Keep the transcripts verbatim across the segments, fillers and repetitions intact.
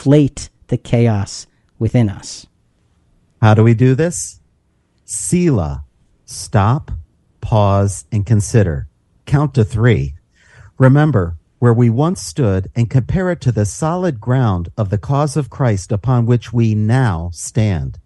deflate the chaos within us. How do we do this? Selah. Stop, pause, and consider. Count to three. Remember where we once stood and compare it to the solid ground of the cause of Christ upon which we now stand.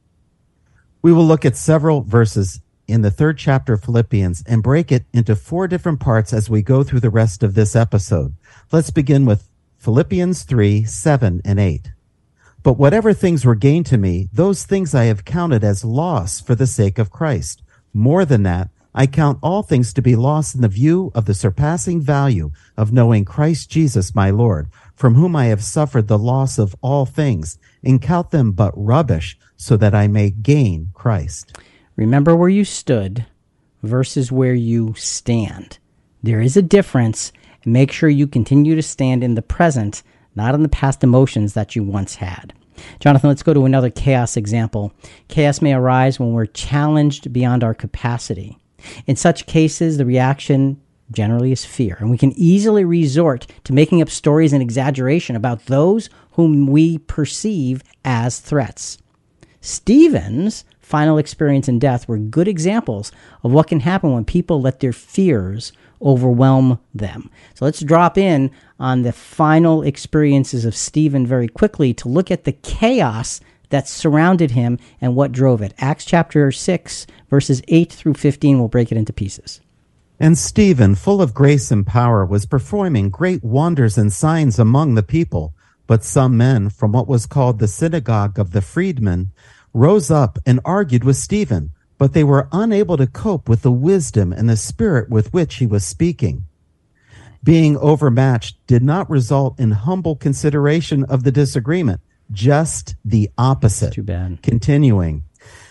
We will look at several verses in the third chapter of Philippians and break it into four different parts as we go through the rest of this episode. Let's begin with Philippians three, seven, and eight. But whatever things were gained to me, those things I have counted as loss for the sake of Christ. More than that, I count all things to be lost in the view of the surpassing value of knowing Christ Jesus my Lord, from whom I have suffered the loss of all things, and count them but rubbish, so that I may gain Christ. Remember where you stood versus where you stand. There is a difference, and make sure you continue to stand in the present, not in the past emotions that you once had. Jonathan, let's go to another chaos example. Chaos may arise when we're challenged beyond our capacity. In such cases, the reaction generally is fear, and we can easily resort to making up stories and exaggeration about those whom we perceive as threats. Stephen's final experience and death were good examples of what can happen when people let their fears overwhelm them. So let's drop in on the final experiences of Stephen very quickly to look at the chaos that surrounded him and what drove it. Acts chapter six, verses eight through fifteen, we'll break it into pieces. And Stephen, full of grace and power, was performing great wonders and signs among the people. But some men from what was called the synagogue of the freedmen rose up and argued with Stephen, but they were unable to cope with the wisdom and the spirit with which he was speaking. Being overmatched did not result in humble consideration of the disagreement, just the opposite. Too bad. Continuing.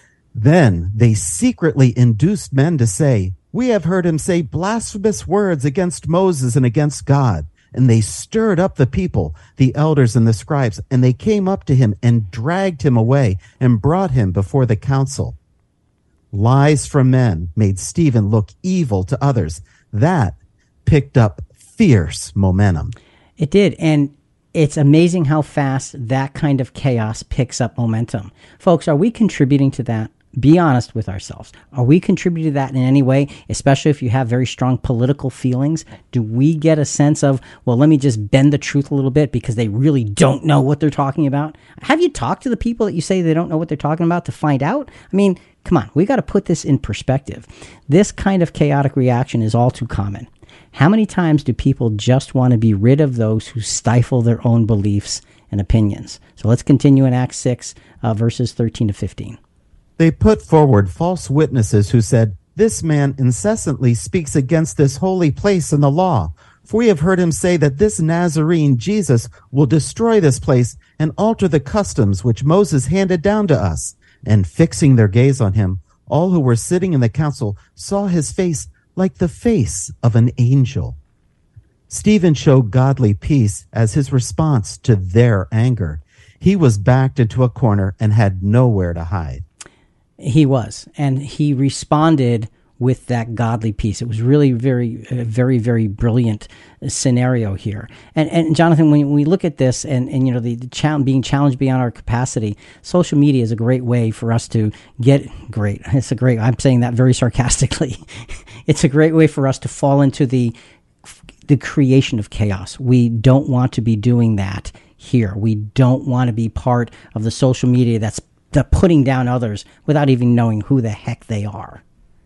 Then they secretly induced men to say, "We have heard him say blasphemous words against Moses and against God." And they stirred up the people, the elders and the scribes, and they came up to him and dragged him away and brought him before the council. Lies from men made Stephen look evil to others. That picked up fierce momentum. It did, and it's amazing how fast that kind of chaos picks up momentum. Folks, are we contributing to that? Be honest with ourselves. Are we contributing to that in any way, especially if you have very strong political feelings? Do we get a sense of, well, let me just bend the truth a little bit because they really don't know what they're talking about? Have you talked to the people that you say they don't know what they're talking about to find out? I mean, come on, we got to put this in perspective. This kind of chaotic reaction is all too common. How many times do people just want to be rid of those who stifle their own beliefs and opinions? So let's continue in Acts six, uh, verses thirteen to fifteen. They put forward false witnesses who said, "This man incessantly speaks against this holy place and the law. For we have heard him say that this Nazarene Jesus will destroy this place and alter the customs which Moses handed down to us." And fixing their gaze on him, all who were sitting in the council saw his face like the face of an angel. Stephen showed godly peace as his response to their anger. He was backed into a corner and had nowhere to hide. He was, and he responded with that godly peace. It was really very, uh, very, very brilliant scenario here. And, and Jonathan, when we look at this and, and you know, the, the challenge, being challenged beyond our capacity, social media is a great way for us to get great. It's a great, I'm saying that very sarcastically. It's a great way for us to fall into the, the creation of chaos. We don't want to be doing that here. We don't want to be part of the social media that's the putting down others without even knowing who the heck they are.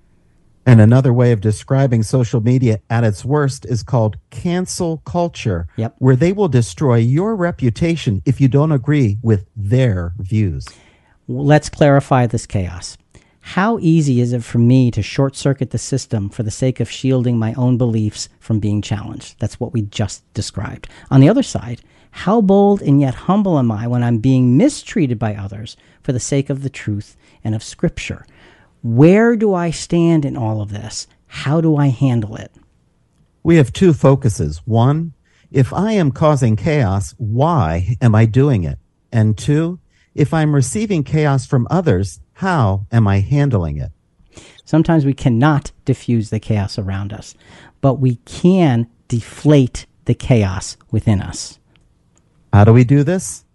And another way of describing social media at its worst is called cancel culture, yep. where they will destroy your reputation if you don't agree with their views. Let's clarify this chaos. How easy is it for me to short-circuit the system for the sake of shielding my own beliefs from being challenged? That's what we just described. On the other side, how bold and yet humble am I when I'm being mistreated by others for the sake of the truth and of Scripture? Where do I stand in all of this? How do I handle it? We have two focuses. One, if I am causing chaos, why am I doing it? And two, if I'm receiving chaos from others, how am I handling it? Sometimes we cannot diffuse the chaos around us, but we can deflate the chaos within us. How do we do this?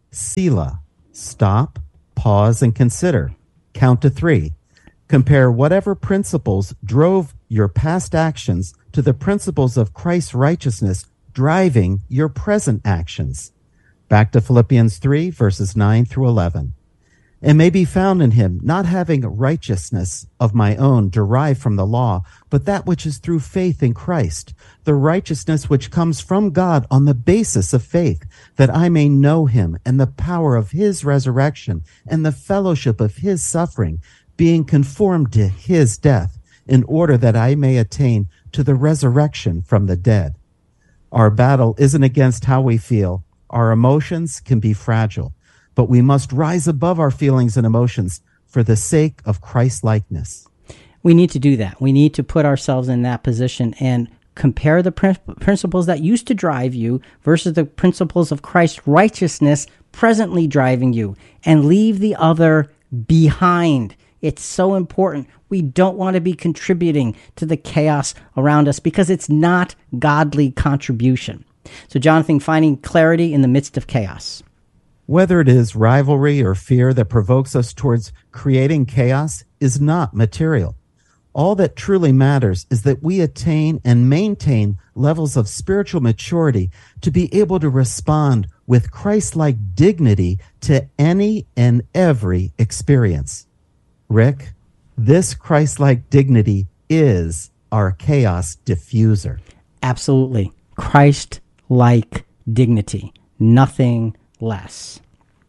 Selah. Stop, pause, and consider. Count to three. Compare whatever principles drove your past actions to the principles of Christ's righteousness driving your present actions. Back to Philippians three, verses nine through eleven. And may be found in him, not having righteousness of my own derived from the law, but that which is through faith in Christ, the righteousness which comes from God on the basis of faith, that I may know him and the power of his resurrection and the fellowship of his suffering, being conformed to his death, in order that I may attain to the resurrection from the dead. Our battle isn't against how we feel. Our emotions can be fragile, but we must rise above our feelings and emotions for the sake of Christ-likeness. We need to do that. We need to put ourselves in that position and compare the prin- principles that used to drive you versus the principles of Christ's righteousness presently driving you, and leave the other behind. It's so important. We don't want to be contributing to the chaos around us because it's not godly contribution. So, Jonathan, finding clarity in the midst of chaos. Whether it is rivalry or fear that provokes us towards creating chaos is not material. All that truly matters is that we attain and maintain levels of spiritual maturity to be able to respond with Christ-like dignity to any and every experience. Rick, this Christ-like dignity is our chaos diffuser. Absolutely. Christ-like dignity. Nothing less.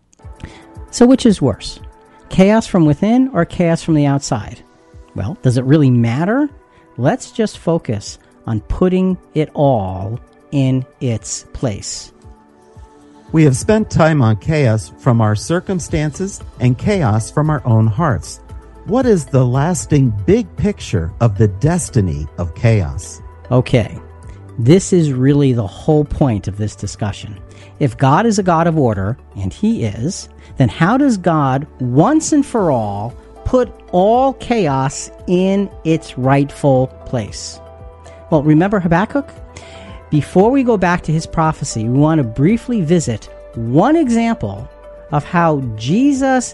So which is worse? Chaos from within or chaos from the outside? Well, does it really matter? Let's just focus on putting it all in its place. We have spent time on chaos from our circumstances and chaos from our own hearts. What is the lasting big picture of the destiny of chaos? Okay, this is really the whole point of this discussion. If God is a God of order, and he is, then how does God once and for all put all chaos in its rightful place? Well, remember Habakkuk? Before we go back to his prophecy, we want to briefly visit one example of how Jesus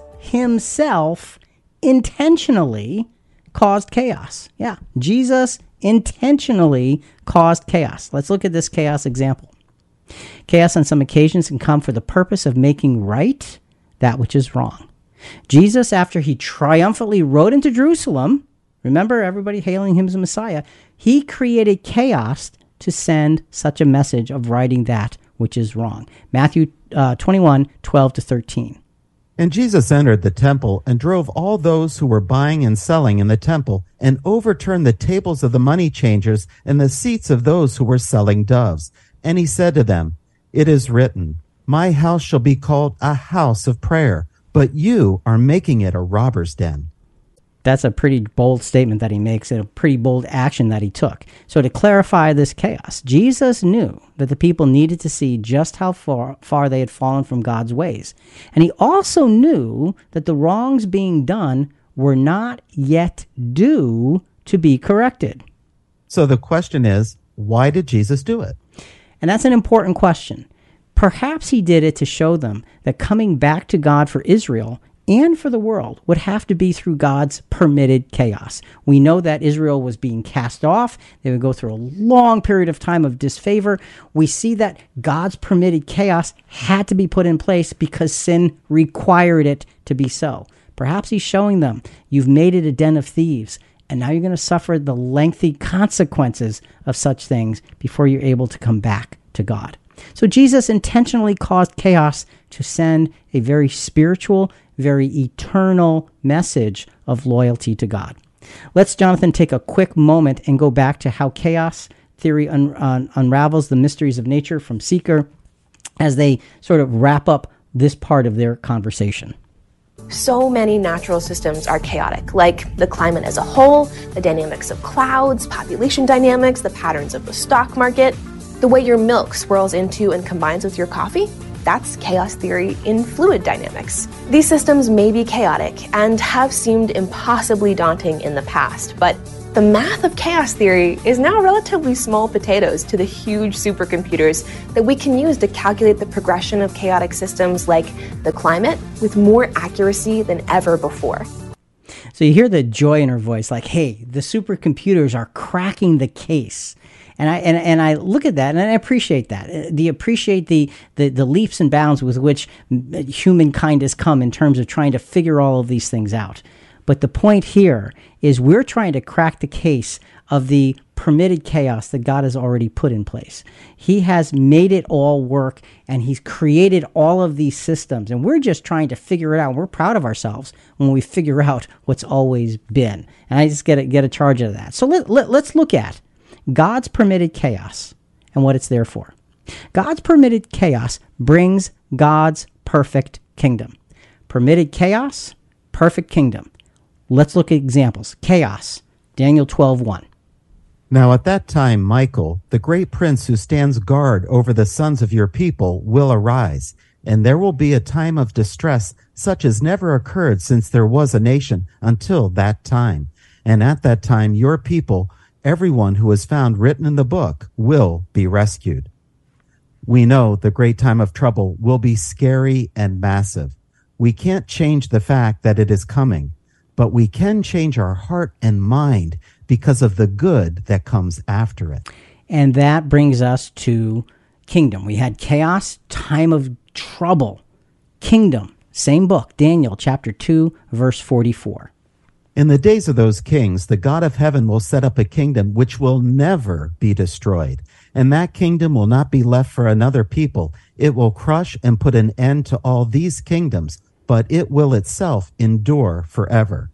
himself intentionally caused chaos. Yeah, Jesus intentionally caused chaos. Let's look at this chaos example. Chaos on some occasions can come for the purpose of making right that which is wrong. Jesus, after he triumphantly rode into Jerusalem, remember everybody hailing him as a Messiah, he created chaos to send such a message of righting that which is wrong. Matthew uh, twenty-one, twelve to thirteen. And Jesus entered the temple and drove all those who were buying and selling in the temple, and overturned the tables of the money changers and the seats of those who were selling doves. And he said to them, "It is written, my house shall be called a house of prayer, but you are making it a robber's den." That's a pretty bold statement that he makes, and a pretty bold action that he took. So to clarify this chaos, Jesus knew that the people needed to see just how far, far they had fallen from God's ways. And he also knew that the wrongs being done were not yet due to be corrected. So the question is, why did Jesus do it? And that's an important question. Perhaps he did it to show them that coming back to God for Israel and for the world would have to be through God's permitted chaos. We know that Israel was being cast off. They would go through a long period of time of disfavor. We see that God's permitted chaos had to be put in place because sin required it to be so. Perhaps he's showing them, you've made it a den of thieves, and now you're going to suffer the lengthy consequences of such things before you're able to come back to God. So Jesus intentionally caused chaos to send a very spiritual, very eternal message of loyalty to God. Let's, Jonathan, take a quick moment and go back to how chaos theory un- un- unravels the mysteries of nature from Seeker as they sort of wrap up this part of their conversation. So many natural systems are chaotic, like the climate as a whole, the dynamics of clouds, population dynamics, the patterns of the stock market, the way your milk swirls into and combines with your coffee. That's chaos theory in fluid dynamics. These systems may be chaotic and have seemed impossibly daunting in the past, but the math of chaos theory is now relatively small potatoes to the huge supercomputers that we can use to calculate the progression of chaotic systems like the climate with more accuracy than ever before. So you hear the joy in her voice, like, hey, the supercomputers are cracking the case. And I and, and I look at that and I appreciate that. The appreciate the, the the leaps and bounds with which humankind has come in terms of trying to figure all of these things out. But the point here is we're trying to crack the case of the permitted chaos that God has already put in place. He has made it all work, and he's created all of these systems, and we're just trying to figure it out. We're proud of ourselves when we figure out what's always been. And I just get a, get a charge of that. So let, let, let's look at God's permitted chaos and what it's there for. God's permitted chaos brings God's perfect kingdom. Permitted chaos, perfect kingdom. Let's look at examples. Chaos, Daniel twelve one. Now at that time, Michael, the great prince who stands guard over the sons of your people, will arise, and there will be a time of distress such as never occurred since there was a nation until that time. And at that time, your people, everyone who is found written in the book, will be rescued. We know the great time of trouble will be scary and massive. We can't change the fact that it is coming, but we can change our heart and mind because of the good that comes after it. And that brings us to kingdom. We had chaos, time of trouble. Kingdom, same book, Daniel chapter two, verse forty-four. In the days of those kings, the God of heaven will set up a kingdom which will never be destroyed. And that kingdom will not be left for another people. It will crush and put an end to all these kingdoms, but it will itself endure forever.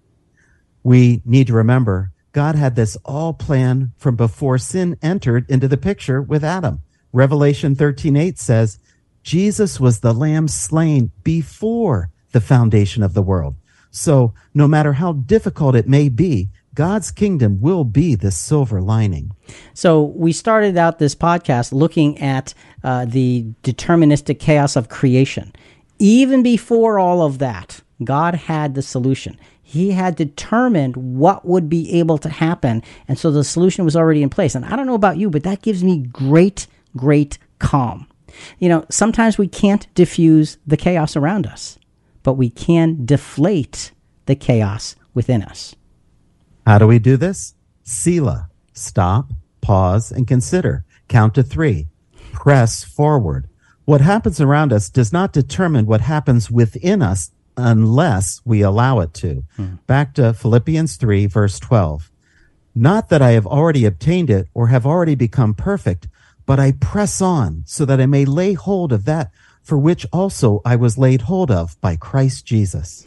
We need to remember God had this all planned from before sin entered into the picture with Adam. Revelation thirteen eight says, Jesus was the lamb slain before the foundation of the world. So no matter how difficult it may be, God's kingdom will be the silver lining. So we started out this podcast looking at uh, the deterministic chaos of creation. Even before all of that, God had the solution. He had determined what would be able to happen, and so the solution was already in place. And I don't know about you, but that gives me great, great calm. You know, sometimes we can't diffuse the chaos around us, but we can deflate the chaos within us. How do we do this? Selah. Stop, pause, and consider. Count to three. Press forward. What happens around us does not determine what happens within us unless we allow it to. Hmm. Back to Philippians three, verse twelve. Not that I have already obtained it or have already become perfect, but I press on so that I may lay hold of that for which also I was laid hold of by Christ Jesus.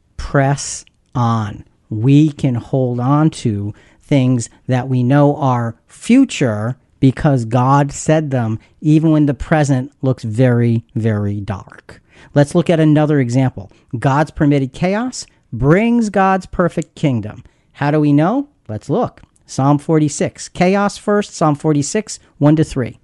Press on. We can hold on to things that we know are future because God said them, even when the present looks very, very dark. Let's look at another example. God's permitted chaos brings God's perfect kingdom. How do we know? Let's look. Psalm forty-six. Chaos first, Psalm forty-six, one to three.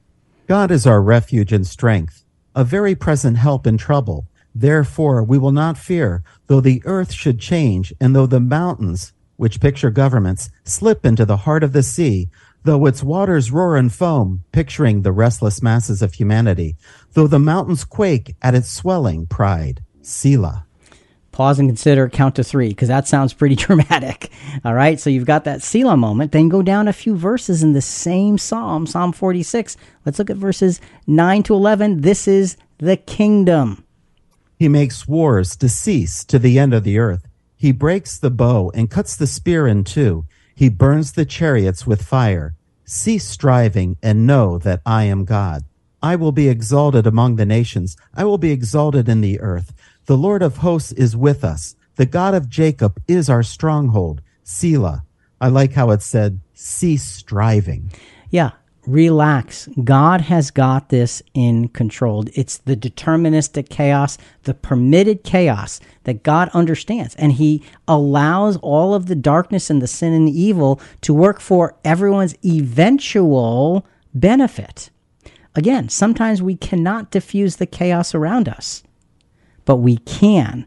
God is our refuge and strength, a very present help in trouble. Therefore we will not fear, though the earth should change, and though the mountains, which picture governments, slip into the heart of the sea, though its waters roar and foam, picturing the restless masses of humanity, though the mountains quake at its swelling pride. Selah. Pause and consider, count to three, because that sounds pretty dramatic. All right, so you've got that Selah moment. Then go down a few verses in the same psalm, Psalm forty-six. Let's look at verses nine to eleven. This is the kingdom. He makes wars to cease to the end of the earth. He breaks the bow and cuts the spear in two. He burns the chariots with fire. Cease striving and know that I am God. I will be exalted among the nations. I will be exalted in the earth. The Lord of hosts is with us. The God of Jacob is our stronghold. Selah. I like how it said, cease striving. Yeah, relax. God has got this in control. It's the deterministic chaos, the permitted chaos that God understands. And he allows all of the darkness and the sin and the evil to work for everyone's eventual benefit. Again, sometimes we cannot diffuse the chaos around us, but we can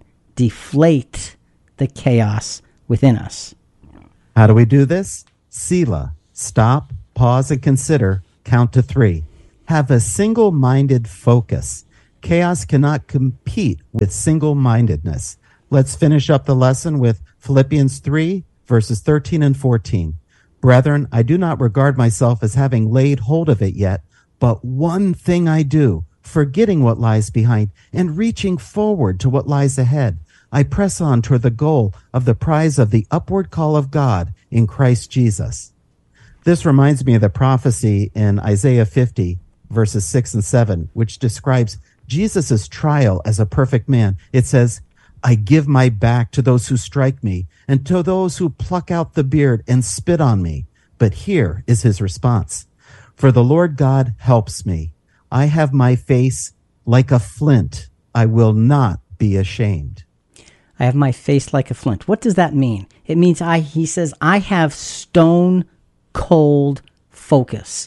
deflate the chaos within us. How do we do this? Selah. Stop, pause, and consider. Count to three. Have a single-minded focus. Chaos cannot compete with single-mindedness. Let's finish up the lesson with Philippians three, verses thirteen and fourteen. Brethren, I do not regard myself as having laid hold of it yet, but one thing I do, forgetting what lies behind and reaching forward to what lies ahead. I press on toward the goal of the prize of the upward call of God in Christ Jesus. This reminds me of the prophecy in Isaiah fifty, verses six and seven, which describes Jesus' trial as a perfect man. It says, I give my back to those who strike me, and to those who pluck out the beard and spit on me. But here is his response. For the Lord God helps me. I have my face like a flint. I will not be ashamed. I have my face like a flint. What does that mean? It means I, he says, I have stone cold focus.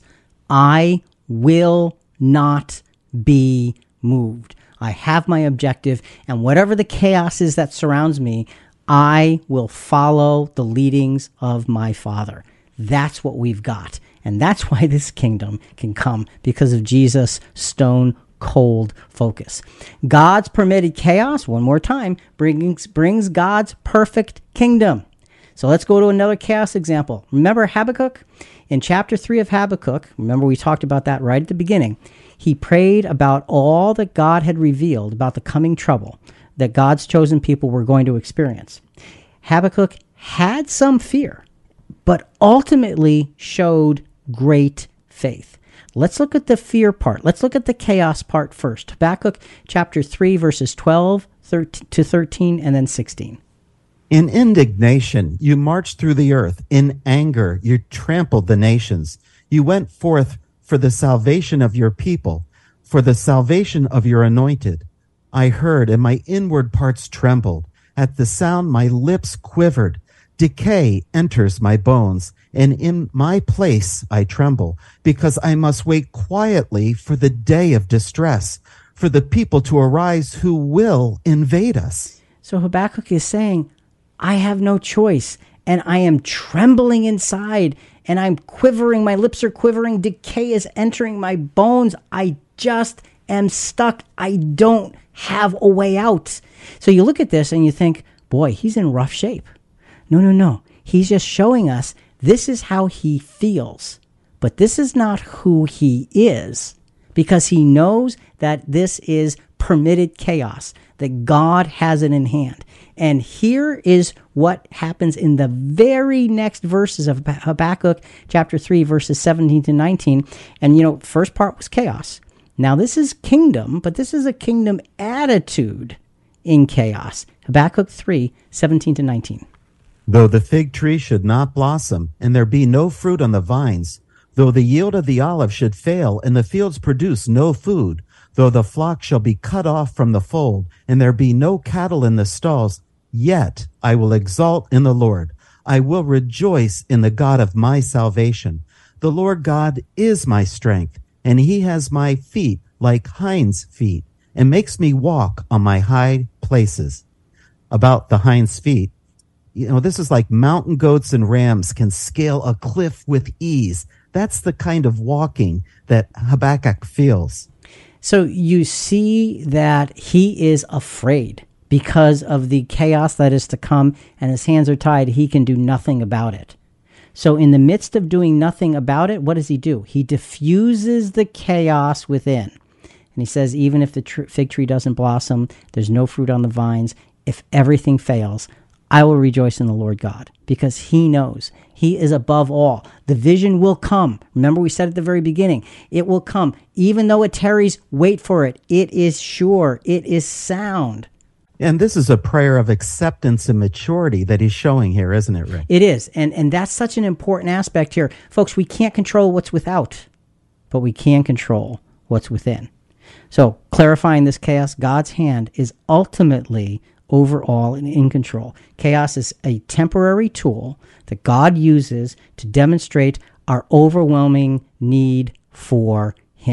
I will not be moved. I have my objective, and whatever the chaos is that surrounds me, I will follow the leadings of my Father. That's what we've got. And that's why this kingdom can come, because of Jesus' stone cold focus. God's permitted chaos, one more time, brings, brings God's perfect kingdom. So let's go to another chaos example. Remember Habakkuk? In chapter three of Habakkuk, remember we talked about that right at the beginning, he prayed about all that God had revealed about the coming trouble that God's chosen people were going to experience. Habakkuk had some fear, but ultimately showed great faith. Let's look at the fear part. Let's look at the chaos part first. Habakkuk chapter three, verses twelve to thirteen, and then sixteen. In indignation, you marched through the earth. In anger, you trampled the nations. You went forth for the salvation of your people, for the salvation of your anointed. I heard, and my inward parts trembled. At the sound, my lips quivered. Decay enters my bones, and in my place I tremble, because I must wait quietly for the day of distress, for the people to arise who will invade us. So Habakkuk is saying, I have no choice, and I am trembling inside, and I'm quivering. My lips are quivering. Decay is entering my bones. I just am stuck. I don't have a way out. So you look at this and you think, boy, he's in rough shape. No, no, no. He's just showing us this is how he feels, but this is not who he is, because he knows that this is permitted chaos, that God has it in hand. And here is what happens in the very next verses of Habakkuk chapter three, verses seventeen to nineteen. And, you know, first part was chaos. Now this is kingdom, but this is a kingdom attitude in chaos. Habakkuk three, seventeen to nineteen. Though the fig tree should not blossom, and there be no fruit on the vines, though the yield of the olive should fail, and the fields produce no food, though the flock shall be cut off from the fold, and there be no cattle in the stalls, yet I will exult in the Lord. I will rejoice in the God of my salvation. The Lord God is my strength, and he has my feet like hinds' feet, and makes me walk on my high places. About the hinds' feet, you know, this is like mountain goats and rams can scale a cliff with ease. That's the kind of walking that Habakkuk feels. So you see that he is afraid because of the chaos that is to come, and his hands are tied. He can do nothing about it. So in the midst of doing nothing about it, what does he do? He diffuses the chaos within. And he says, even if the tr- fig tree doesn't blossom, there's no fruit on the vines, if everything fails, I will rejoice in the Lord God, because he knows he is above all. The vision will come. Remember, we said at the very beginning, it will come. Even though it tarries, wait for it. It is sure. It is sound. And this is a prayer of acceptance and maturity that he's showing here, isn't it, Rick? It is. And, and that's such an important aspect here. Folks, we can't control what's without, but we can control what's within. So clarifying this chaos, God's hand is ultimately overall and in control. Chaos is a temporary tool that God uses to demonstrate our overwhelming need for him.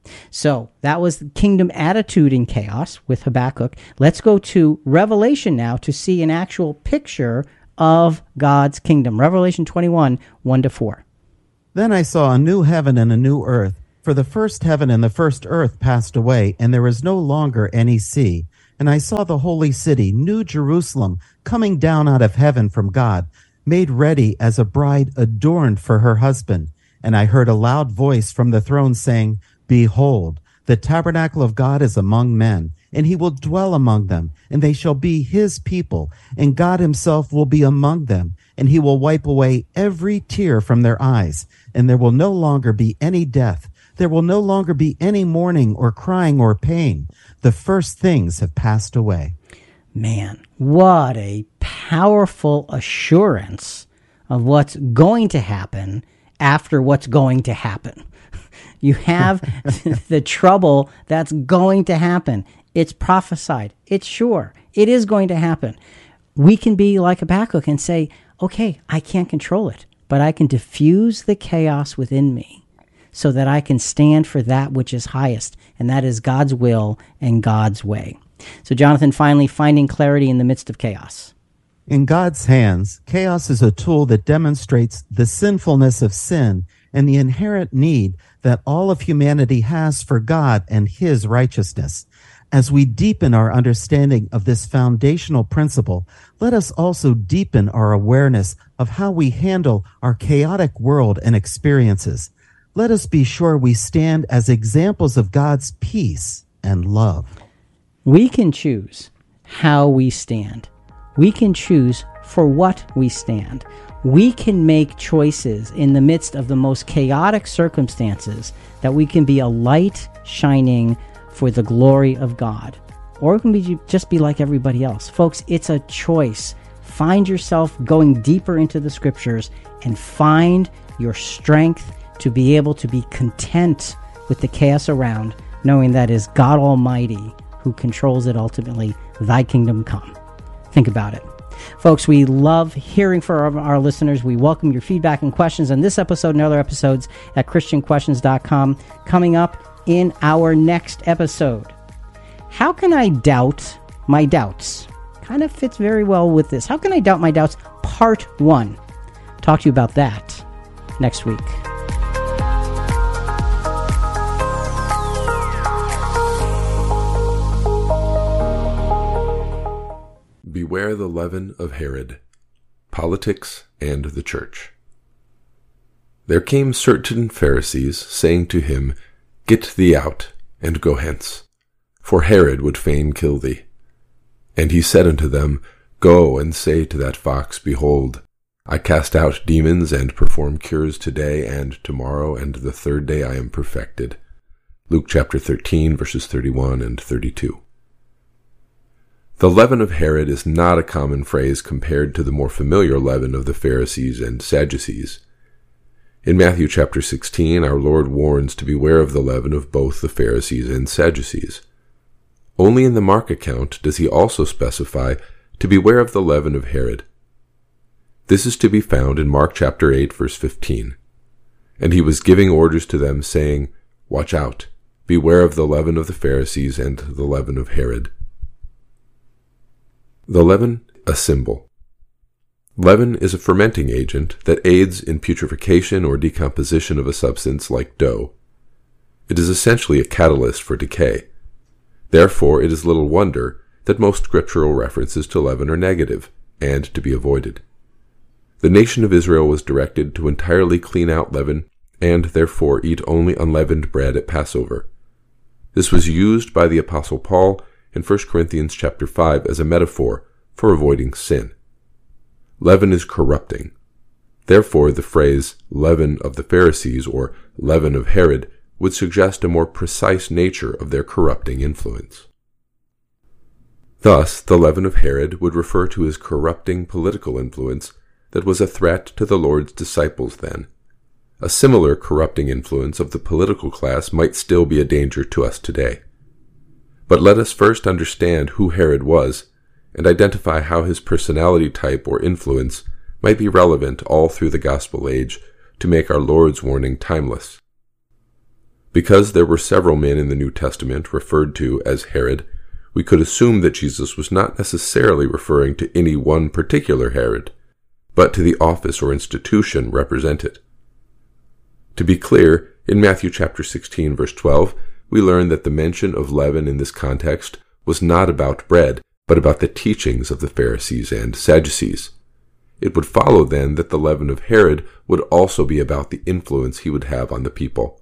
So that was the kingdom attitude in chaos with Habakkuk. Let's go to Revelation now to see an actual picture of God's kingdom. Revelation twenty-one, one to four. Then I saw a new heaven and a new earth, for the first heaven and the first earth passed away, and there is no longer any sea. And I saw the holy city, New Jerusalem, coming down out of heaven from God, made ready as a bride adorned for her husband. And I heard a loud voice from the throne saying, Behold, the tabernacle of God is among men, and he will dwell among them, and they shall be his people, and God himself will be among them, and he will wipe away every tear from their eyes, and there will no longer be any death. There will no longer be any mourning or crying or pain. The first things have passed away. Man, what a powerful assurance of what's going to happen after what's going to happen. You have the trouble that's going to happen. It's prophesied. It's sure. It is going to happen. We can be like Habakkuk and say, okay, I can't control it, but I can diffuse the chaos within me so that I can stand for that which is highest, and that is God's will and God's way. So, Jonathan, finally, finding clarity in the midst of chaos. In God's hands, chaos is a tool that demonstrates the sinfulness of sin and the inherent need that all of humanity has for God and his righteousness. As we deepen our understanding of this foundational principle, let us also deepen our awareness of how we handle our chaotic world and experiences. Let us be sure we stand as examples of God's peace and love. We can choose how we stand. We can choose for what we stand. We can make choices in the midst of the most chaotic circumstances that we can be a light shining for the glory of God. Or it can be just be like everybody else. Folks, it's a choice. Find yourself going deeper into the scriptures and find your strength to be able to be content with the chaos around, knowing that is God Almighty who controls it ultimately. Thy kingdom come. Think about it. Folks, we love hearing from our, our listeners. We welcome your feedback and questions on this episode and other episodes at Christian Questions dot com. Coming up in our next episode, how can I doubt my doubts? Kind of fits very well with this. How can I doubt my doubts? Part one. Talk to you about that next week. Beware the leaven of Herod, politics and the church. There came certain Pharisees, saying to him, Get thee out, and go hence, for Herod would fain kill thee. And he said unto them, Go and say to that fox, Behold, I cast out demons and perform cures today and tomorrow, and the third day I am perfected. Luke chapter thirteen, verses thirty-one and thirty-two. The leaven of Herod is not a common phrase compared to the more familiar leaven of the Pharisees and Sadducees. In Matthew chapter sixteen, our Lord warns to beware of the leaven of both the Pharisees and Sadducees. Only in the Mark account does he also specify to beware of the leaven of Herod. This is to be found in Mark chapter eight, verse fifteen. And he was giving orders to them, saying, Watch out, beware of the leaven of the Pharisees and the leaven of Herod. The leaven, a symbol. Leaven is a fermenting agent that aids in putrefaction or decomposition of a substance like dough. It is essentially a catalyst for decay. Therefore, it is little wonder that most scriptural references to leaven are negative and to be avoided. The nation of Israel was directed to entirely clean out leaven and therefore eat only unleavened bread at Passover. This was used by the Apostle Paul in First Corinthians chapter five as a metaphor for avoiding sin. Leaven is corrupting. Therefore, the phrase leaven of the Pharisees or leaven of Herod would suggest a more precise nature of their corrupting influence. Thus, the leaven of Herod would refer to his corrupting political influence that was a threat to the Lord's disciples then. A similar corrupting influence of the political class might still be a danger to us today. But let us first understand who Herod was and identify how his personality type or influence might be relevant all through the gospel age to make our Lord's warning timeless. Because there were several men in the New Testament referred to as Herod, we could assume that Jesus was not necessarily referring to any one particular Herod, but to the office or institution represented. To be clear, in Matthew chapter sixteen, verse twelve, we learn that the mention of leaven in this context was not about bread, but about the teachings of the Pharisees and Sadducees. It would follow then that the leaven of Herod would also be about the influence he would have on the people.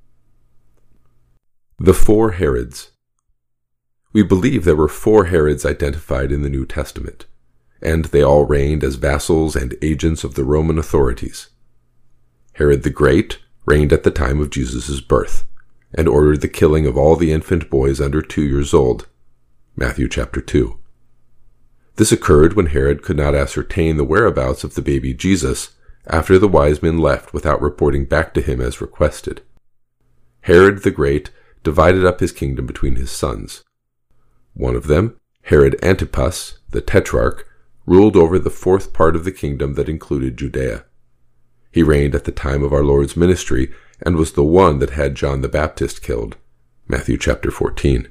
The four Herods. We believe there were four Herods identified in the New Testament, and they all reigned as vassals and agents of the Roman authorities. Herod the Great reigned at the time of Jesus' birth, and ordered the killing of all the infant boys under two years old. Matthew chapter two. This occurred when Herod could not ascertain the whereabouts of the baby Jesus after the wise men left without reporting back to him as requested. Herod the Great divided up his kingdom between his sons. One of them, Herod Antipas, the Tetrarch, ruled over the fourth part of the kingdom that included Judea. He reigned at the time of our Lord's ministry and was the one that had John the Baptist killed. Matthew chapter fourteen.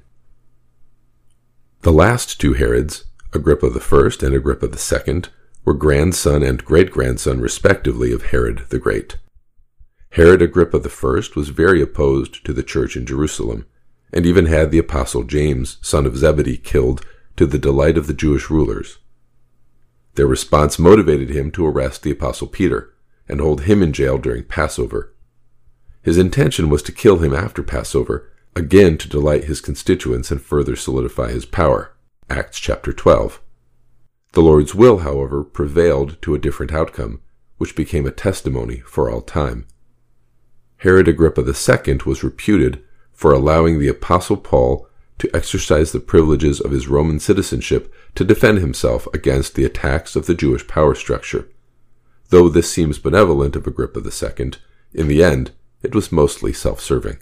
The last two Herods, Agrippa the First and Agrippa the Second, were grandson and great-grandson respectively of Herod the Great. Herod Agrippa the First was very opposed to the church in Jerusalem, and even had the apostle James, son of Zebedee, killed to the delight of the Jewish rulers. Their response motivated him to arrest the apostle Peter and hold him in jail during Passover. His intention was to kill him after Passover, again to delight his constituents and further solidify his power. Acts chapter twelve. The Lord's will, however, prevailed to a different outcome, which became a testimony for all time. Herod Agrippa the Second was reputed for allowing the apostle Paul to exercise the privileges of his Roman citizenship to defend himself against the attacks of the Jewish power structure. Though this seems benevolent of Agrippa the Second, in the end, it was mostly self-serving.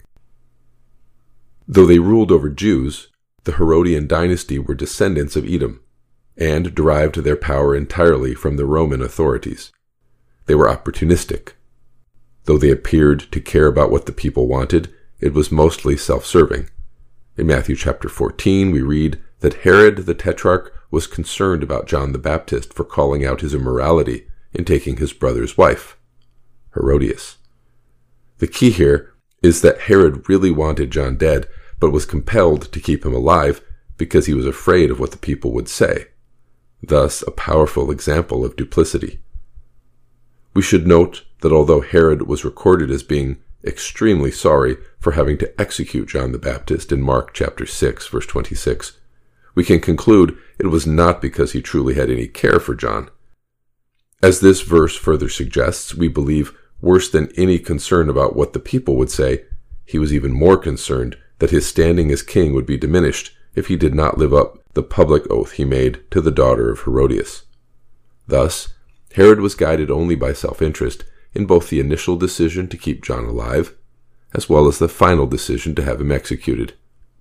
Though they ruled over Jews, the Herodian dynasty were descendants of Edom, and derived their power entirely from the Roman authorities. They were opportunistic. Though they appeared to care about what the people wanted, it was mostly self-serving. In Matthew chapter fourteen, we read that Herod the Tetrarch was concerned about John the Baptist for calling out his immorality in taking his brother's wife, Herodias. The key here is that Herod really wanted John dead, but was compelled to keep him alive because he was afraid of what the people would say. Thus, a powerful example of duplicity. We should note that although Herod was recorded as being extremely sorry for having to execute John the Baptist in Mark chapter six, verse twenty-six, we can conclude it was not because he truly had any care for John. As this verse further suggests, we believe worse than any concern about what the people would say, he was even more concerned that his standing as king would be diminished if he did not live up the public oath he made to the daughter of Herodias. Thus, Herod was guided only by self-interest in both the initial decision to keep John alive, as well as the final decision to have him executed.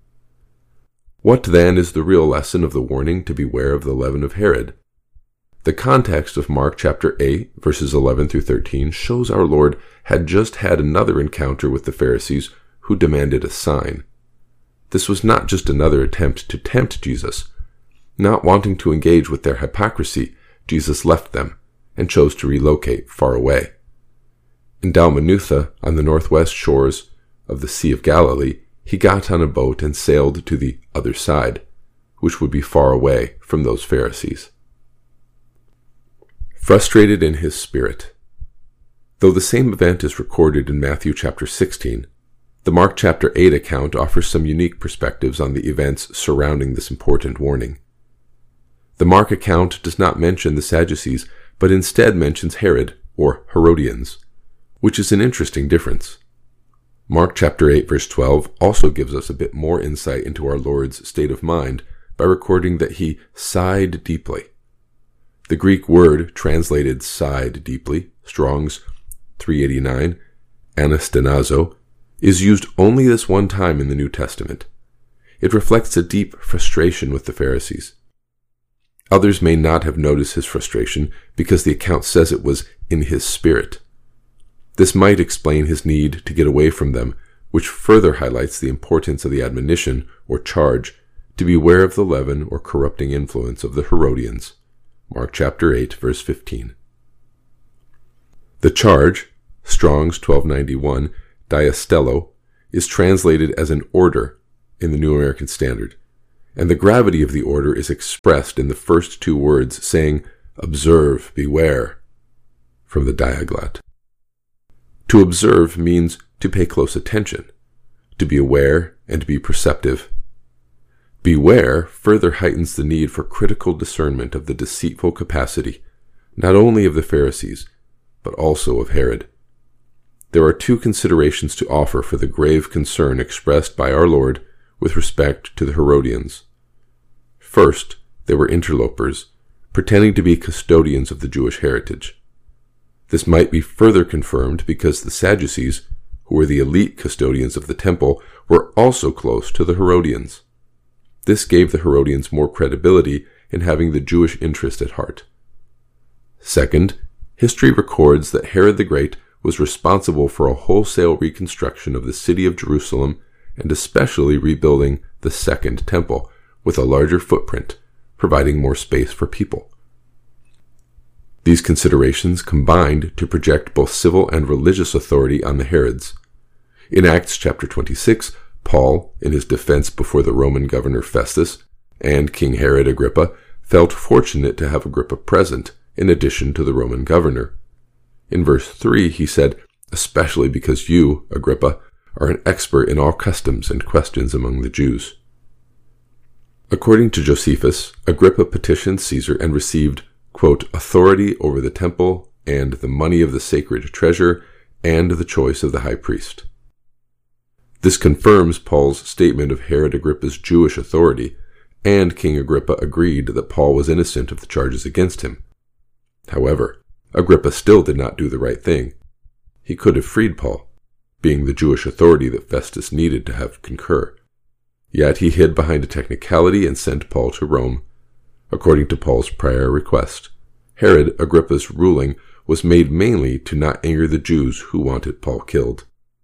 What then is the real lesson of the warning to beware of the leaven of Herod? The context of Mark chapter eight, verses eleven through thirteen, shows our Lord had just had another encounter with the Pharisees who demanded a sign. This was not just another attempt to tempt Jesus. Not wanting to engage with their hypocrisy, Jesus left them and chose to relocate far away. In Dalmanutha, on the northwest shores of the Sea of Galilee, he got on a boat and sailed to the other side, which would be far away from those Pharisees. Frustrated in his spirit. Though the same event is recorded in Matthew chapter sixteen, the Mark chapter eight account offers some unique perspectives on the events surrounding this important warning. The Mark account does not mention the Sadducees, but instead mentions Herod, or Herodians, which is an interesting difference. Mark chapter eight verse twelve also gives us a bit more insight into our Lord's state of mind by recording that he sighed deeply. The Greek word translated sighed deeply, Strong's three eighty-nine, anastenazo, is used only this one time in the New Testament. It reflects a deep frustration with the Pharisees. Others may not have noticed his frustration because the account says it was in his spirit. This might explain his need to get away from them, which further highlights the importance of the admonition or charge to beware of the leaven or corrupting influence of the Herodians. Mark chapter eight, verse fifteen. The charge, Strong's twelve ninety-one, diastello, is translated as an order in the New American Standard, and the gravity of the order is expressed in the first two words, saying, observe, beware, from the Diaglat. To observe means to pay close attention, to be aware and be perceptive. Beware further heightens the need for critical discernment of the deceitful capacity, not only of the Pharisees, but also of Herod. There are two considerations to offer for the grave concern expressed by our Lord with respect to the Herodians. First, they were interlopers, pretending to be custodians of the Jewish heritage. This might be further confirmed because the Sadducees, who were the elite custodians of the temple, were also close to the Herodians. This gave the Herodians more credibility in having the Jewish interest at heart. Second, history records that Herod the Great was responsible for a wholesale reconstruction of the city of Jerusalem and especially rebuilding the Second Temple with a larger footprint, providing more space for people. These considerations combined to project both civil and religious authority on the Herods. In Acts chapter twenty-six, Paul, in his defense before the Roman governor Festus and King Herod Agrippa, felt fortunate to have Agrippa present in addition to the Roman governor. In verse three, he said, especially because you, Agrippa, are an expert in all customs and questions among the Jews. According to Josephus, Agrippa petitioned Caesar and received, quote, authority over the temple and the money of the sacred treasure and the choice of the high priest. This confirms Paul's statement of Herod Agrippa's Jewish authority, and King Agrippa agreed that Paul was innocent of the charges against him. However, Agrippa still did not do the right thing. He could have freed Paul, being the Jewish authority that Festus needed to have concur. Yet he hid behind a technicality and sent Paul to Rome. According to Paul's prior request, Herod Agrippa's ruling was made mainly to not anger the Jews who wanted Paul killed.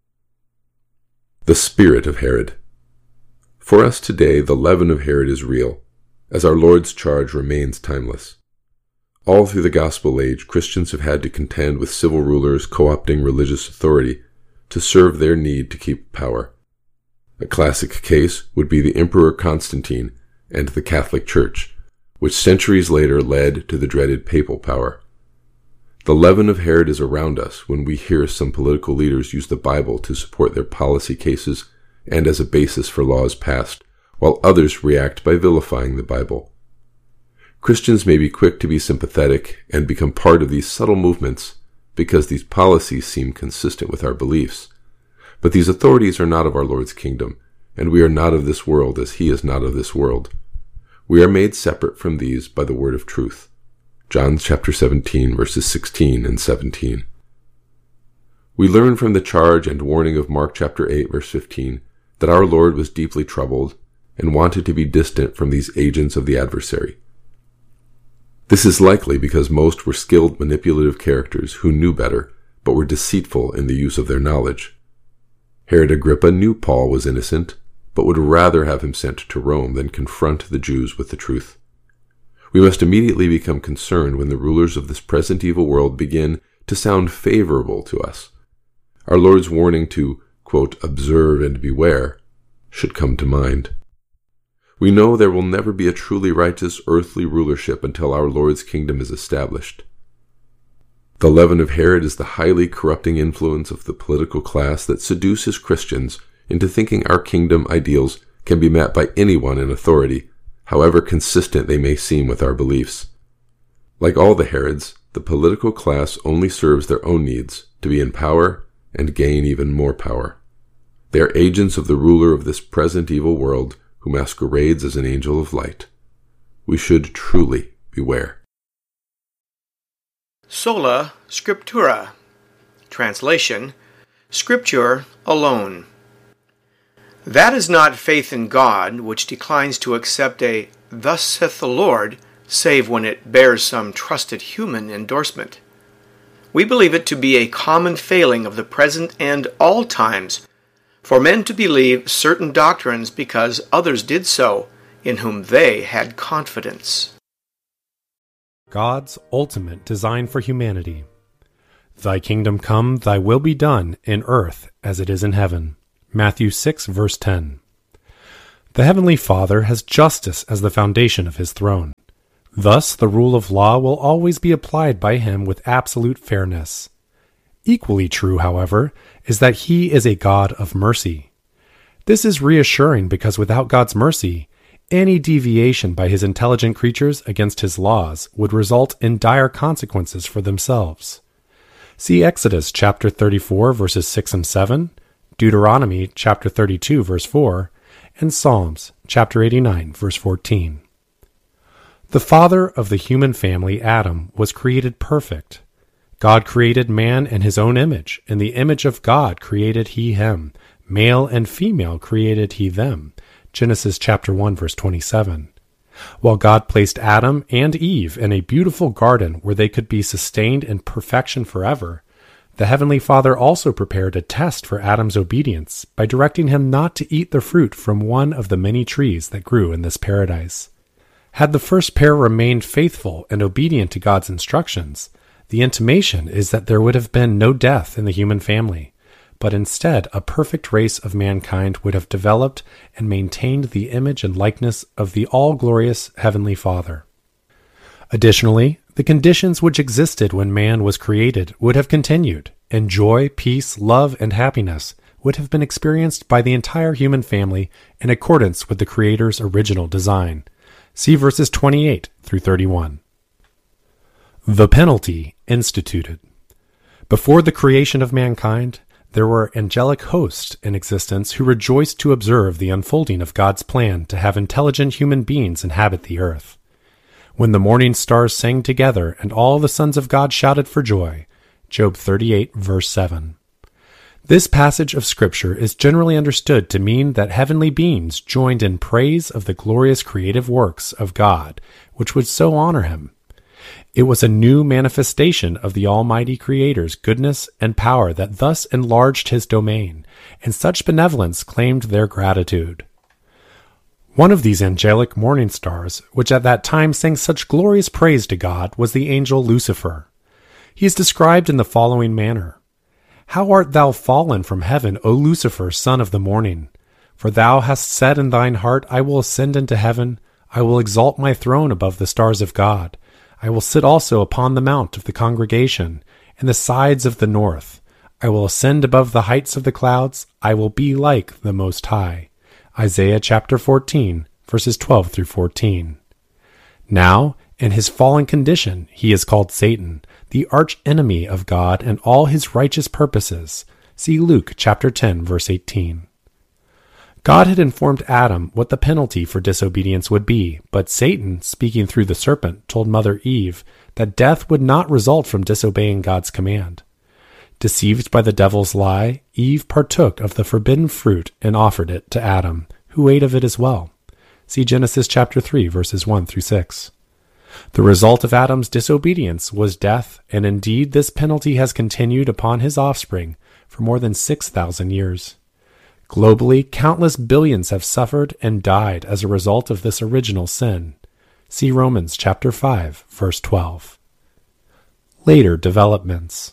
The spirit of Herod. For us today, the leaven of Herod is real, as our Lord's charge remains timeless. All through the gospel age, Christians have had to contend with civil rulers co-opting religious authority to serve their need to keep power. A classic case would be the Emperor Constantine and the Catholic Church, which centuries later led to the dreaded papal power. The leaven of Herod is around us when we hear some political leaders use the Bible to support their policy cases and as a basis for laws passed, while others react by vilifying the Bible. Christians may be quick to be sympathetic and become part of these subtle movements because these policies seem consistent with our beliefs. But these authorities are not of our Lord's kingdom, and we are not of this world as he is not of this world. We are made separate from these by the word of truth. John chapter seventeen, verses sixteen and seventeen. We learn from the charge and warning of Mark chapter eight, verse fifteen, that our Lord was deeply troubled and wanted to be distant from these agents of the adversary. This is likely because most were skilled manipulative characters who knew better, but were deceitful in the use of their knowledge. Herod Agrippa knew Paul was innocent, but would rather have him sent to Rome than confront the Jews with the truth. We must immediately become concerned when the rulers of this present evil world begin to sound favorable to us. Our Lord's warning to, quote, observe and beware should come to mind. We know there will never be a truly righteous earthly rulership until our Lord's kingdom is established. The leaven of Herod is the highly corrupting influence of the political class that seduces Christians into thinking our kingdom ideals can be met by anyone in authority, however consistent they may seem with our beliefs. Like all the Herods, the political class only serves their own needs, to be in power and gain even more power. They are agents of the ruler of this present evil world who masquerades as an angel of light. We should truly beware. Sola Scriptura. Translation: Scripture alone. That is not faith in God, which declines to accept a "Thus saith the Lord," save when it bears some trusted human endorsement. We believe it to be a common failing of the present and all times for men to believe certain doctrines because others did so, in whom they had confidence. God's ultimate design for humanity. Thy kingdom come, thy will be done, in earth as it is in heaven. Matthew six, verse ten. The Heavenly Father has justice as the foundation of his throne. Thus, the rule of law will always be applied by him with absolute fairness. Equally true, however, is that he is a God of mercy. This is reassuring because without God's mercy, any deviation by his intelligent creatures against his laws would result in dire consequences for themselves. See Exodus chapter thirty-four, verses six and seven, Deuteronomy chapter thirty-two, verse four, and Psalms chapter eighty-nine, verse fourteen. The father of the human family, Adam, was created perfect. God created man in his own image. In the image of God created he him. Male and female created he them. Genesis chapter one, verse twenty-seven. While God placed Adam and Eve in a beautiful garden where they could be sustained in perfection forever, the Heavenly Father also prepared a test for Adam's obedience by directing him not to eat the fruit from one of the many trees that grew in this paradise. Had the first pair remained faithful and obedient to God's instructions, the intimation is that there would have been no death in the human family, but instead a perfect race of mankind would have developed and maintained the image and likeness of the all-glorious Heavenly Father. Additionally, the conditions which existed when man was created would have continued, and joy, peace, love, and happiness would have been experienced by the entire human family in accordance with the Creator's original design. See verses twenty-eight through thirty-one. The penalty instituted. Before the creation of mankind, there were angelic hosts in existence who rejoiced to observe the unfolding of God's plan to have intelligent human beings inhabit the earth. When the morning stars sang together and all the sons of God shouted for joy. Job thirty-eight, verse seven. This passage of Scripture is generally understood to mean that heavenly beings joined in praise of the glorious creative works of God, which would so honor him. It was a new manifestation of the Almighty Creator's goodness and power that thus enlarged his domain, and such benevolence claimed their gratitude. One of these angelic morning stars, which at that time sang such glorious praise to God, was the angel Lucifer. He is described in the following manner. How art thou fallen from heaven, O Lucifer, son of the morning? For thou hast said in thine heart, I will ascend into heaven, I will exalt my throne above the stars of God. I will sit also upon the mount of the congregation, in the sides of the north. I will ascend above the heights of the clouds. I will be like the Most High. Isaiah chapter fourteen, verses twelve through fourteen. Now, in his fallen condition, he is called Satan, the arch enemy of God and all his righteous purposes. See Luke chapter ten, verse eighteen. God had informed Adam what the penalty for disobedience would be, but Satan, speaking through the serpent, told Mother Eve that death would not result from disobeying God's command. Deceived by the devil's lie, Eve partook of the forbidden fruit and offered it to Adam, who ate of it as well. See Genesis chapter three, verses one through six. The result of Adam's disobedience was death, and indeed this penalty has continued upon his offspring for more than six thousand years. Globally, countless billions have suffered and died as a result of this original sin. See Romans chapter five, verse twelve. Later developments.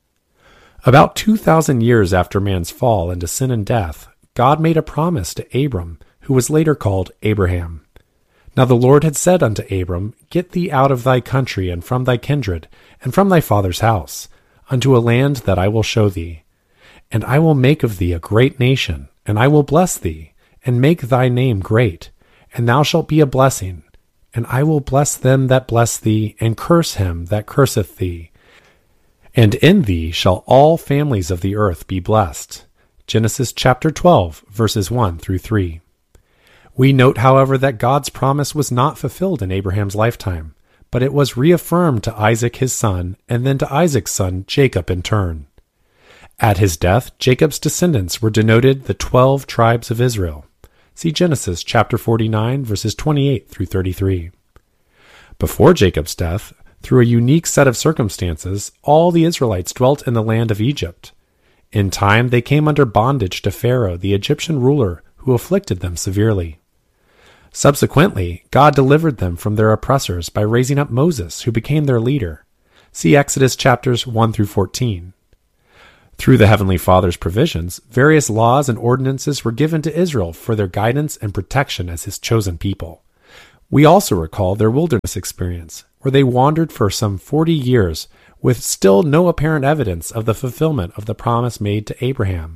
About two thousand years after man's fall into sin and death, God made a promise to Abram, who was later called Abraham. Now the Lord had said unto Abram, Get thee out of thy country and from thy kindred, and from thy father's house, unto a land that I will show thee. And I will make of thee a great nation, and I will bless thee, and make thy name great, and thou shalt be a blessing. And I will bless them that bless thee, and curse him that curseth thee. And in thee shall all families of the earth be blessed. Genesis chapter twelve, verses one through three. We note, however, that God's promise was not fulfilled in Abraham's lifetime, but it was reaffirmed to Isaac his son, and then to Isaac's son Jacob in turn. At his death, Jacob's descendants were denoted the twelve tribes of Israel. See Genesis chapter forty-nine, verses twenty-eight through thirty-three. Before Jacob's death, through a unique set of circumstances, all the Israelites dwelt in the land of Egypt. In time they came under bondage to Pharaoh, the Egyptian ruler, who afflicted them severely. Subsequently, God delivered them from their oppressors by raising up Moses, who became their leader. See Exodus chapters one through fourteen. Through the Heavenly Father's provisions, various laws and ordinances were given to Israel for their guidance and protection as his chosen people. We also recall their wilderness experience, where they wandered for some forty years with still no apparent evidence of the fulfillment of the promise made to Abraham.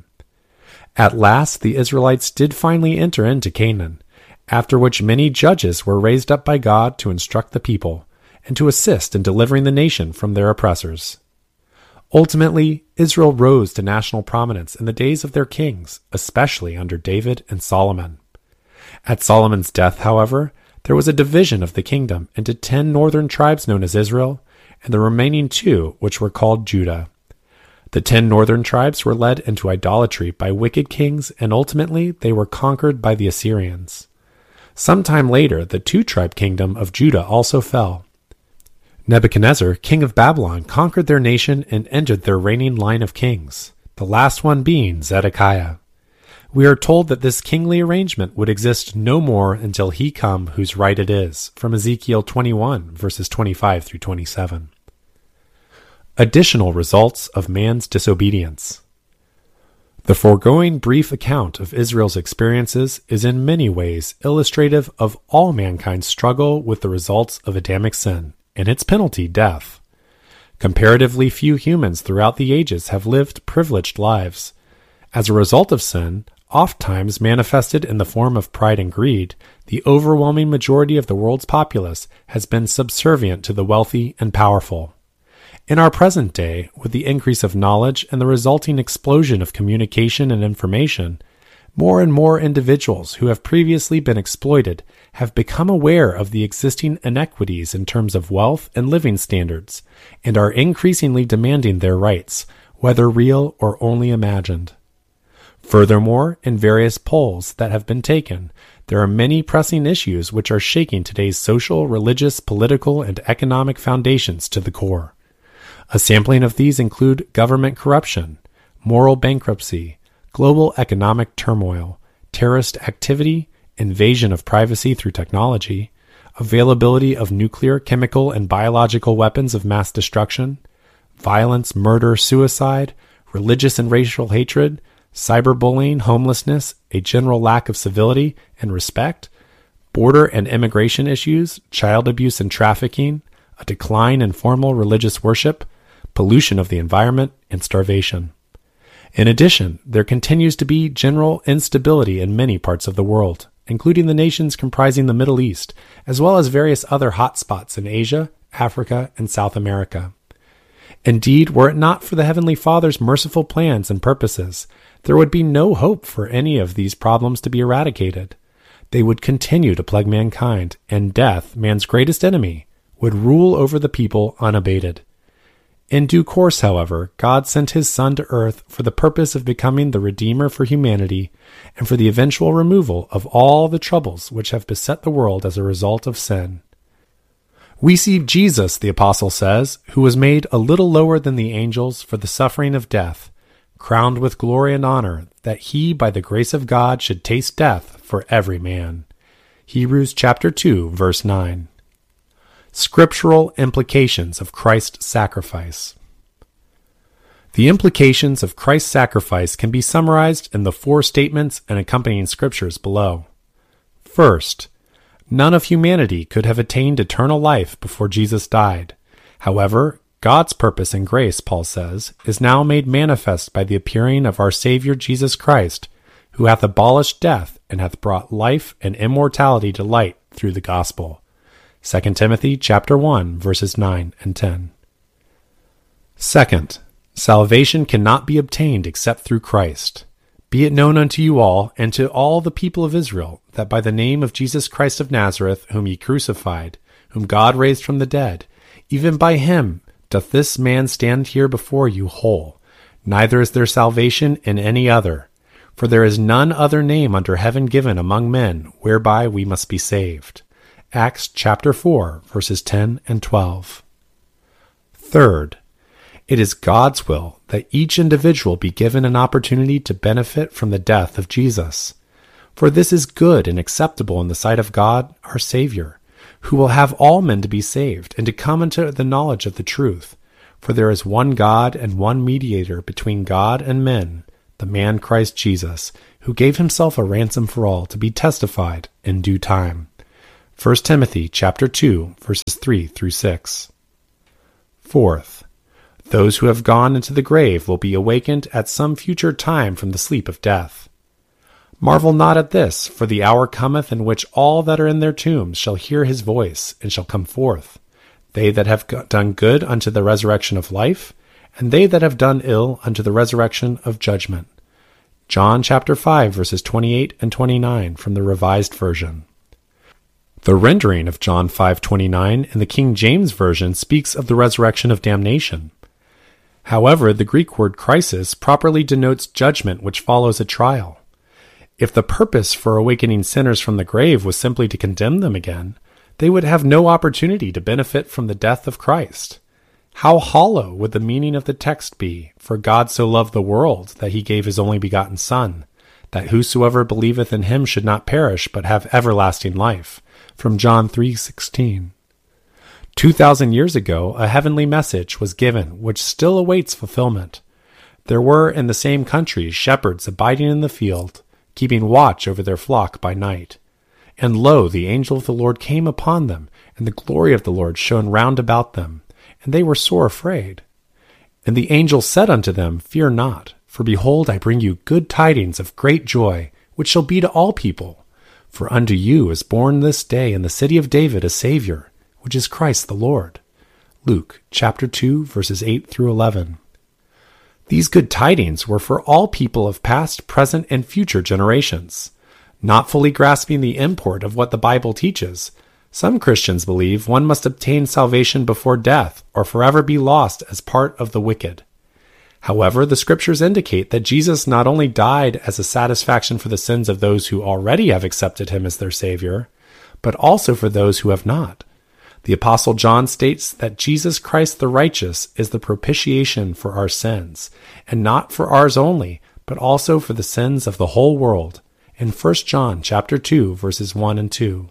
At last the Israelites did finally enter into Canaan, after which many judges were raised up by God to instruct the people and to assist in delivering the nation from their oppressors. Ultimately, Israel rose to national prominence in the days of their kings, especially under David and Solomon. At Solomon's death, however, there was a division of the kingdom into ten northern tribes known as Israel, and the remaining two which were called Judah. The ten northern tribes were led into idolatry by wicked kings, and ultimately they were conquered by the Assyrians. Sometime later, the two-tribe kingdom of Judah also fell. Nebuchadnezzar, king of Babylon, conquered their nation and ended their reigning line of kings, the last one being Zedekiah. We are told that this kingly arrangement would exist no more until he come whose right it is, from Ezekiel twenty-one, verses twenty-five through twenty-seven. Additional results of man's disobedience. The foregoing brief account of Israel's experiences is in many ways illustrative of all mankind's struggle with the results of Adamic sin, and its penalty, death. Comparatively few humans throughout the ages have lived privileged lives. As a result of sin, oftentimes manifested in the form of pride and greed, the overwhelming majority of the world's populace has been subservient to the wealthy and powerful. In our present day, with the increase of knowledge and the resulting explosion of communication and information, more and more individuals who have previously been exploited have become aware of the existing inequities in terms of wealth and living standards, and are increasingly demanding their rights, whether real or only imagined. Furthermore, in various polls that have been taken, there are many pressing issues which are shaking today's social, religious, political, and economic foundations to the core. A sampling of these include government corruption, moral bankruptcy, global economic turmoil, terrorist activity, invasion of privacy through technology, availability of nuclear, chemical, and biological weapons of mass destruction, violence, murder, suicide, religious and racial hatred, cyberbullying, homelessness, a general lack of civility and respect, border and immigration issues, child abuse and trafficking, a decline in formal religious worship, pollution of the environment, and starvation. In addition, there continues to be general instability in many parts of the world, including the nations comprising the Middle East, as well as various other hotspots in Asia, Africa, and South America. Indeed, were it not for the Heavenly Father's merciful plans and purposes, there would be no hope for any of these problems to be eradicated. They would continue to plague mankind, and death, man's greatest enemy, would rule over the people unabated. In due course, however, God sent his Son to earth for the purpose of becoming the Redeemer for humanity and for the eventual removal of all the troubles which have beset the world as a result of sin. We see Jesus, the apostle says, who was made a little lower than the angels for the suffering of death, crowned with glory and honor, that he, by the grace of God, should taste death for every man. Hebrews chapter two, verse nine. Scriptural implications of Christ's sacrifice. The implications of Christ's sacrifice can be summarized in the four statements and accompanying scriptures below. First, none of humanity could have attained eternal life before Jesus died. However, God's purpose and grace, Paul says, is now made manifest by the appearing of our Savior Jesus Christ, who hath abolished death and hath brought life and immortality to light through the gospel. Second Timothy chapter one, verses nine and ten. Second, salvation cannot be obtained except through Christ. Be it known unto you all, and to all the people of Israel, that by the name of Jesus Christ of Nazareth, whom ye crucified, whom God raised from the dead, even by him doth this man stand here before you whole. Neither is there salvation in any other, for there is none other name under heaven given among men, whereby we must be saved. Acts chapter four, verses ten and twelve. Third, It is God's will that each individual be given an opportunity to benefit from the death of Jesus. For this is good and acceptable in the sight of God, our Savior, who will have all men to be saved and to come into the knowledge of the truth. For there is one God and one mediator between God and men, the man Christ Jesus, who gave himself a ransom for all, to be testified in due time. First Timothy chapter two, verses three through six. Fourth, those who have gone into the grave will be awakened at some future time from the sleep of death. Marvel not at this, for the hour cometh in which all that are in their tombs shall hear his voice, and shall come forth, they that have done good unto the resurrection of life, and they that have done ill unto the resurrection of judgment. John chapter five, verses twenty-eight and twenty-nine from the Revised Version. The rendering of John five twenty-nine in the King James Version speaks of the resurrection of damnation. However, the Greek word crisis properly denotes judgment which follows a trial. If the purpose for awakening sinners from the grave was simply to condemn them again, they would have no opportunity to benefit from the death of Christ. How hollow would the meaning of the text be, for God so loved the world that he gave his only begotten Son, that whosoever believeth in him should not perish but have everlasting life, from John three sixteen. Two thousand years ago, a heavenly message was given which still awaits fulfillment. There were in the same country shepherds abiding in the field, keeping watch over their flock by night. And lo, the angel of the Lord came upon them, and the glory of the Lord shone round about them, and they were sore afraid. And the angel said unto them, Fear not, for behold, I bring you good tidings of great joy, which shall be to all people. For unto you is born this day in the city of David a Savior, which is Christ the Lord. Luke chapter two, verses eight through eleven. These good tidings were for all people of past, present, and future generations. Not fully grasping the import of what the Bible teaches, some Christians believe one must obtain salvation before death or forever be lost as part of the wicked. However, the Scriptures indicate that Jesus not only died as a satisfaction for the sins of those who already have accepted him as their Savior, but also for those who have not. The Apostle John states that Jesus Christ the righteous is the propitiation for our sins, and not for ours only, but also for the sins of the whole world, in First John chapter two, verses one and two.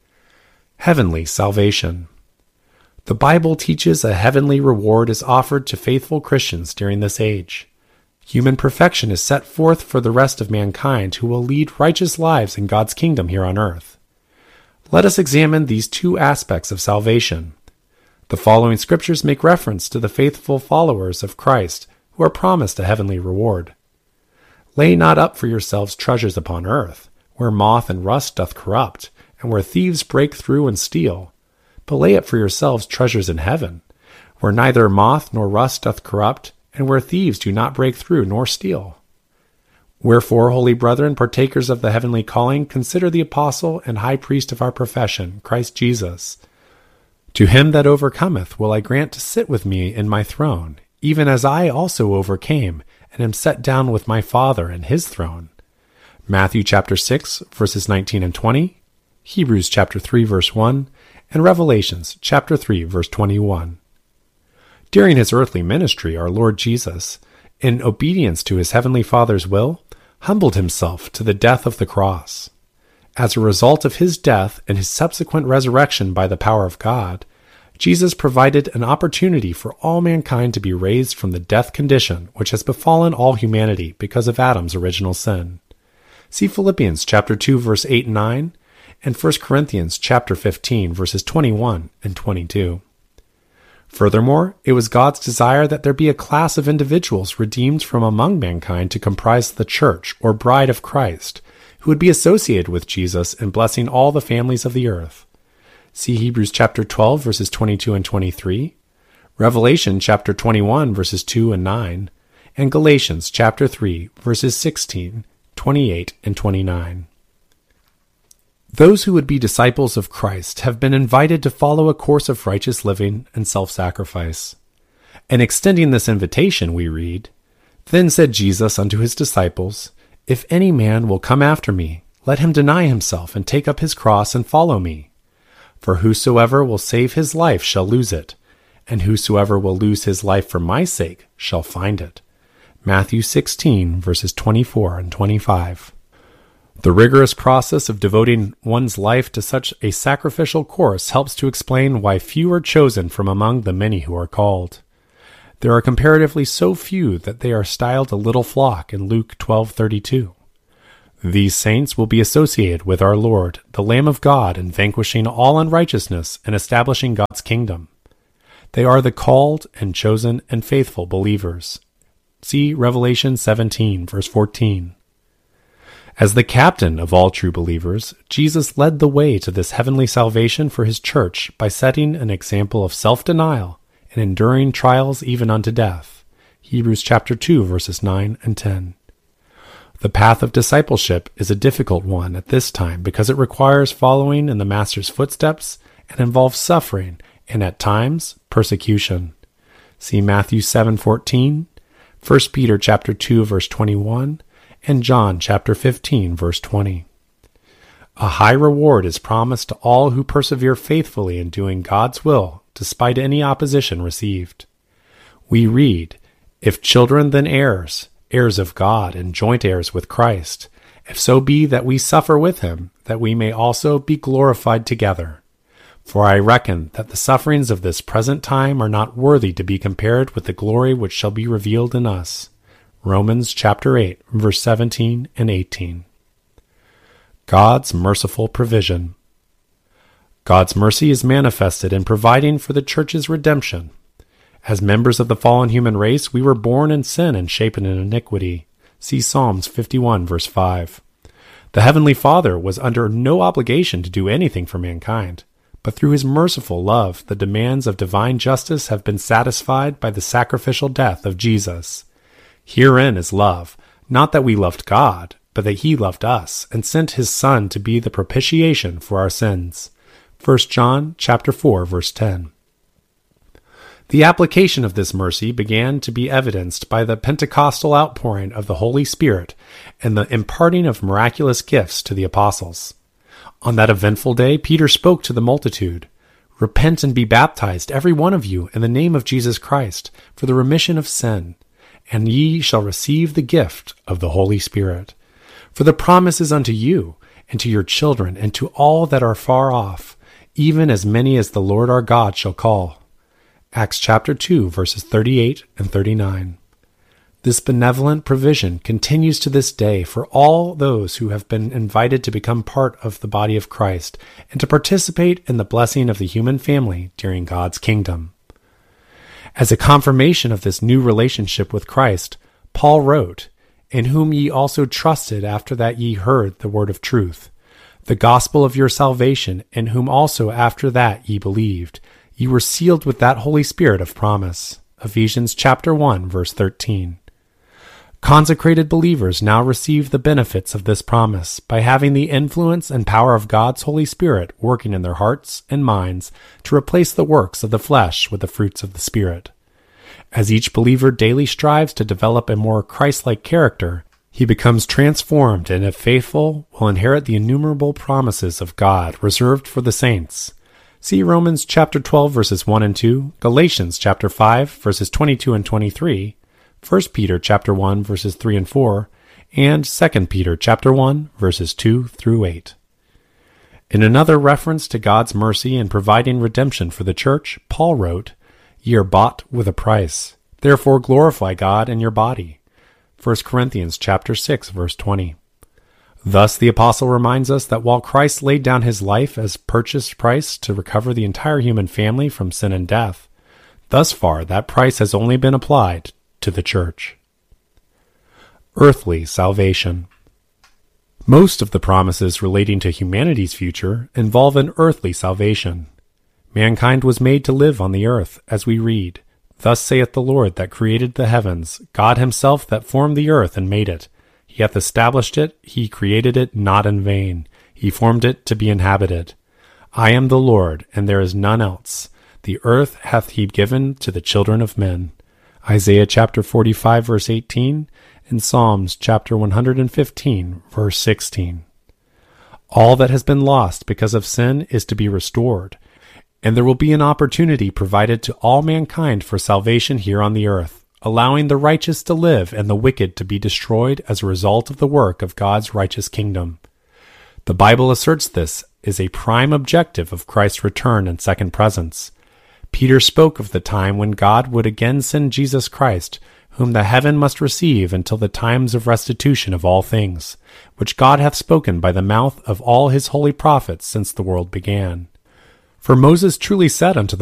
Heavenly salvation. The Bible teaches a heavenly reward is offered to faithful Christians during this age. Human perfection is set forth for the rest of mankind who will lead righteous lives in God's kingdom here on earth. Let us examine these two aspects of salvation. The following scriptures make reference to the faithful followers of Christ who are promised a heavenly reward. Lay not up for yourselves treasures upon earth, where moth and rust doth corrupt, and where thieves break through and steal. But lay up for yourselves treasures in heaven, where neither moth nor rust doth corrupt, and where thieves do not break through nor steal. Wherefore, holy brethren, partakers of the heavenly calling, consider the apostle and high priest of our profession, Christ Jesus. To him that overcometh will I grant to sit with me in my throne, even as I also overcame, and am set down with my Father in his throne. Matthew chapter six, verses nineteen and twenty, Hebrews chapter three, verse one, and Revelations chapter three, verse twenty-one. During his earthly ministry, our Lord Jesus, in obedience to his heavenly Father's will, humbled himself to the death of the cross. As a result of his death and his subsequent resurrection by the power of God, Jesus provided an opportunity for all mankind to be raised from the death condition which has befallen all humanity because of Adam's original sin. See Philippians chapter two, verse eight and nine, and First Corinthians chapter fifteen, verses twenty-one and twenty-two. Furthermore, it was God's desire that there be a class of individuals redeemed from among mankind to comprise the church, or bride of Christ, who would be associated with Jesus in blessing all the families of the earth. See Hebrews chapter twelve, verses twenty-two and twenty-three, Revelation chapter twenty-one, verses two and nine, and Galatians chapter three, verses sixteen, twenty-eight, and twenty-nine. Those who would be disciples of Christ have been invited to follow a course of righteous living and self-sacrifice. And extending this invitation, we read, Then said Jesus unto his disciples, If any man will come after me, let him deny himself and take up his cross and follow me. For whosoever will save his life shall lose it, and whosoever will lose his life for my sake shall find it. Matthew sixteen, verses twenty-four and twenty-five. The rigorous process of devoting one's life to such a sacrificial course helps to explain why few are chosen from among the many who are called. There are comparatively so few that they are styled a little flock in Luke twelve thirty-two. These saints will be associated with our Lord, the Lamb of God, in vanquishing all unrighteousness and establishing God's kingdom. They are the called and chosen and faithful believers. See Revelation seventeen, verse fourteen. As the captain of all true believers, Jesus led the way to this heavenly salvation for his church by setting an example of self-denial and enduring trials even unto death. Hebrews chapter two, verses nine and ten. The path of discipleship is a difficult one at this time because it requires following in the Master's footsteps and involves suffering and, at times, persecution. See Matthew seven fourteen, First Peter chapter two, verse twenty-one, and John chapter fifteen, verse twenty. A high reward is promised to all who persevere faithfully in doing God's will, despite any opposition received. We read, "If children, then heirs, heirs of God, and joint heirs with Christ, if so be that we suffer with him, that we may also be glorified together. For I reckon that the sufferings of this present time are not worthy to be compared with the glory which shall be revealed in us." Romans chapter eight, verse seventeen and eighteen. God's merciful provision. God's mercy is manifested in providing for the church's redemption. As members of the fallen human race, we were born in sin and shapen in iniquity. See Psalms fifty-one, verse five. The Heavenly Father was under no obligation to do anything for mankind, but through his merciful love, the demands of divine justice have been satisfied by the sacrificial death of Jesus. Herein is love, not that we loved God, but that he loved us and sent his Son to be the propitiation for our sins. First John chapter four, verse ten. The application of this mercy began to be evidenced by the Pentecostal outpouring of the Holy Spirit and the imparting of miraculous gifts to the apostles. On that eventful day, Peter spoke to the multitude, "Repent and be baptized, every one of you, in the name of Jesus Christ, for the remission of sin, and ye shall receive the gift of the Holy Spirit. For the promise is unto you, and to your children, and to all that are far off, even as many as the Lord our God shall call." Acts chapter two, verses thirty-eight and thirty-nine. This benevolent provision continues to this day for all those who have been invited to become part of the body of Christ and to participate in the blessing of the human family during God's kingdom. As a confirmation of this new relationship with Christ, Paul wrote, "In whom ye also trusted after that ye heard the word of truth, the gospel of your salvation, in whom also after that ye believed, ye were sealed with that Holy Spirit of promise." Ephesians chapter one, verse thirteen. Consecrated believers now receive the benefits of this promise by having the influence and power of God's Holy Spirit working in their hearts and minds to replace the works of the flesh with the fruits of the Spirit. As each believer daily strives to develop a more Christ-like character, he becomes transformed and, if faithful, will inherit the innumerable promises of God reserved for the saints. See Romans chapter twelve, verses one and two, Galatians chapter five, verses twenty-two and twenty-three, First Peter chapter one, verses three and four, and Second Peter chapter one, verses two through eight. In another reference to God's mercy in providing redemption for the church, Paul wrote, "Ye are bought with a price. Therefore glorify God in your body." First Corinthians chapter six, verse twenty. Thus the apostle reminds us that while Christ laid down his life as purchase price to recover the entire human family from sin and death, thus far that price has only been applied to the church. Earthly salvation. Most of the promises relating to humanity's future involve an earthly salvation. Mankind was made to live on the earth, as we read, "Thus saith the Lord that created the heavens, God himself that formed the earth and made it. He hath established it, he created it not in vain. He formed it to be inhabited. I am the Lord, and there is none else. The earth hath he given to the children of men." Isaiah chapter forty-five, verse eighteen, and Psalms chapter one hundred fifteen, verse sixteen. All that has been lost because of sin is to be restored, And there will be an opportunity provided to all mankind for salvation here on the earth, allowing the righteous to live and the wicked to be destroyed as a result of the work of God's righteous kingdom. The Bible asserts this is a prime objective of Christ's return and second presence. Peter spoke of the time when God would again send Jesus Christ, whom the heaven must receive until the times of restitution of all things, which God hath spoken by the mouth of all his holy prophets since the world began. For Moses truly said unto the